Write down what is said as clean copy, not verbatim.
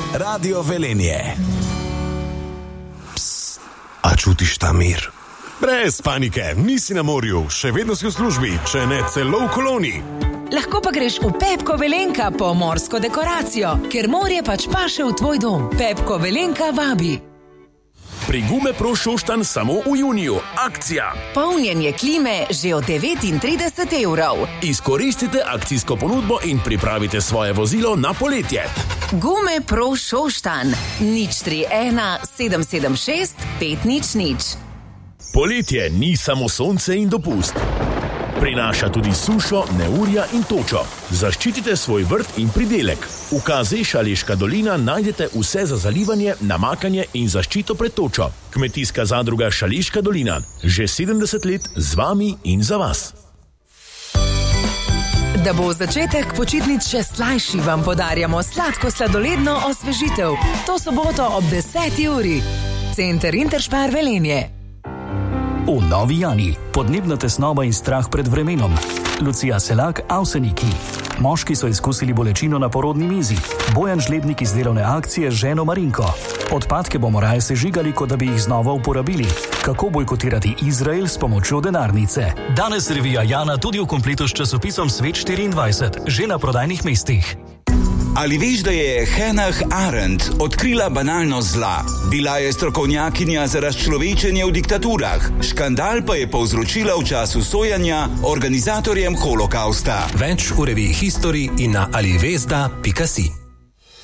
Radio Velenje. Psst, a čutiš ta mir? Brez panike, nisi na morju, še vedno si v službi, če ne celo v koloniji. Lahko pa greš v Pepko Velenka po morsko dekoracijo, ker morje pač paše v tvoj dom. Pepko Velenka vabi. Pri Gume Pro Šoštanj samo v juniju. Akcija. Polnjenje klime že od 39 evrov. Izkoristite akcijsko ponudbo in pripravite svoje vozilo na poletje. Gume Pro Šoštanj 031 776 500. Poletje ni samo sonce in dopust. Prinaša tudi sušo, neurja in točo. Zaščitite svoj vrt in pridelek. V KZ Šaleška dolina najdete vse za zalivanje, namakanje in zaščito pred točo. Kmetijska zadruga Šaleška dolina. Že 70 let z vami in za vas. Da bo začetek počitnic še slajši, vam podarjamo sladko-sladoledno osvežitev. To soboto ob 10. uri. Center Interspar Velenje. V Novi Jani, podnebna tesnoba in strah pred vremenom. Lucija Selak, Avseniki. Moški so izkusili bolečino na porodni mizi. Bojan Žlebnik iz delovne akcije z ženo Marinko. Odpadke bomo raje sežigali, kot da bi jih znova uporabili. Kako bojkotirati Izrael s pomočjo denarnice? Danes revija Jana tudi v kompletu s časopisom Svet 24, že na prodajnih mestih. Ali veš, da je Hannah Arendt odkrila banalnost zla? Bila je strokovnjakinja za razčlovečenje v diktaturah. Škandal pa je povzročila v času sojanja organizatorjem holokausta. Več v reviji History in na alivesda.si.